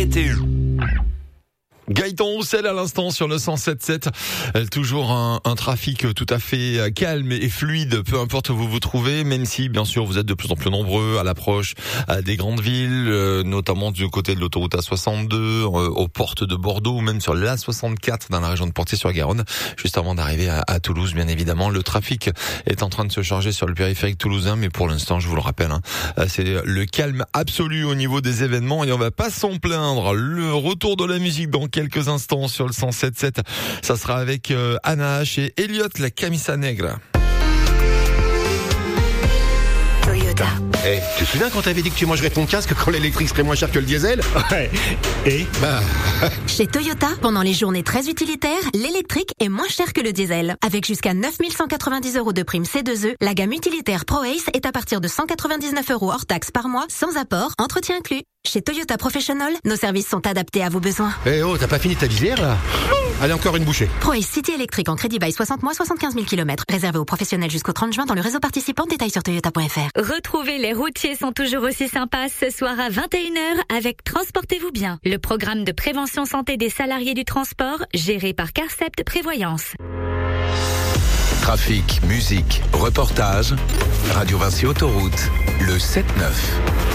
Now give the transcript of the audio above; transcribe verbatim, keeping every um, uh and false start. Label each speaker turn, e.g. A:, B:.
A: Météo.
B: Gaëtan Roussel à l'instant sur le cent sept sept. Toujours un, un trafic tout à fait calme et fluide, peu importe où vous vous trouvez, même si bien sûr vous êtes de plus en plus nombreux à l'approche des grandes villes, notamment du côté de l'autoroute A soixante-deux, aux portes de Bordeaux ou même sur l'A soixante-quatre dans la région de Poitiers-sur-Garonne, juste avant d'arriver à, à Toulouse. Bien évidemment, le trafic est en train de se charger sur le périphérique toulousain, mais pour l'instant, je vous le rappelle, hein, c'est le calme absolu au niveau des événements et on va pas s'en plaindre. Le retour de la musique dans quelques instants sur le cent sept sept. Ça sera avec euh, Anna H et Elliot, la Camisa Negra.
C: Toyota. Eh, hey, tu te souviens quand t'avais dit que tu mangerais ton casque quand l'électrique serait moins cher que le diesel?
D: Ouais. Et
C: bah...
E: Chez Toyota, pendant les journées très utilitaires, l'électrique est moins cher que le diesel. Avec jusqu'à neuf mille cent quatre-vingt-dix euros de prime C deux E, la gamme utilitaire ProAce est à partir de cent quatre-vingt-dix-neuf euros hors taxe par mois, sans apport, entretien inclus. Chez Toyota Professional, nos services sont adaptés à vos besoins.
C: Eh hey oh, t'as pas fini ta visière là? Allez, encore une bouchée.
E: ProAce City électrique en crédit bail soixante mois, soixante-quinze mille kilomètres. Réservé aux professionnels jusqu'au trente juin dans le réseau participant. Détails sur toyota point f r.
F: Retrouvez les routiers sont toujours aussi sympas ce soir à vingt et une heures avec Transportez-vous bien, le programme de prévention santé des salariés du transport géré par Carcept Prévoyance.
A: Trafic, musique, reportage, Radio Vinci Autoroute, le sept neuf.